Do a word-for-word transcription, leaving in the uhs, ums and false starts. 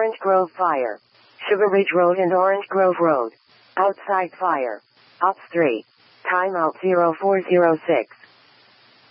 Orange Grove fire. Sugar Ridge Road and Orange Grove Road. Outside fire. Ops three. Timeout zero four zero six.